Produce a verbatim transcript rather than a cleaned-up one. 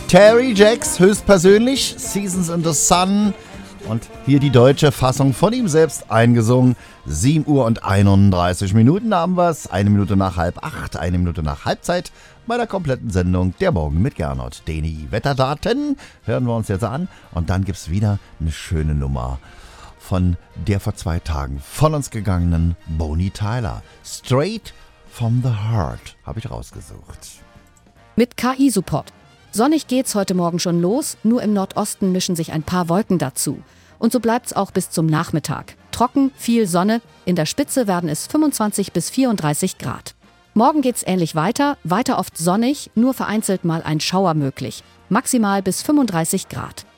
Terry Jacks höchstpersönlich, Seasons in the Sun. Und hier die deutsche Fassung von ihm selbst eingesungen. sieben Uhr und einunddreißig Minuten haben wir es. Eine Minute nach halb acht, eine Minute nach Halbzeit bei der kompletten Sendung Der Morgen mit Gernot. Die Wetterdaten hören wir uns jetzt an. Und dann gibt es wieder eine schöne Nummer von der vor zwei Tagen von uns gegangenen Bonnie Tyler. Straight from the Heart habe ich rausgesucht. Mit K I-Support. Sonnig geht's heute Morgen schon los, nur im Nordosten mischen sich ein paar Wolken dazu. Und so bleibt's auch bis zum Nachmittag. Trocken, viel Sonne, in der Spitze werden es fünfundzwanzig bis vierunddreißig Grad. Morgen geht's ähnlich weiter, weiter oft sonnig, nur vereinzelt mal ein Schauer möglich. Maximal bis fünfunddreißig Grad.